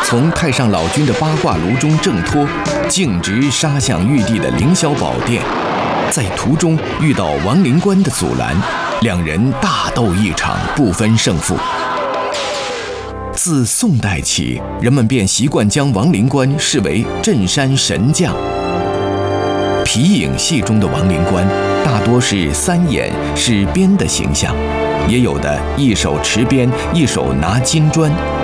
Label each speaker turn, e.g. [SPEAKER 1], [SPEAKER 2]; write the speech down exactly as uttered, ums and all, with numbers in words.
[SPEAKER 1] 从太上老君的八卦炉中挣脱，径直杀向玉帝的凌霄宝殿，在途中遇到王灵官的阻拦，两人大斗一场，不分胜负。自宋代起，人们便习惯将王灵官视为镇山神将。皮影戏中的王灵官大多是三眼使鞭的形象，也有的一手持鞭，一手拿金砖，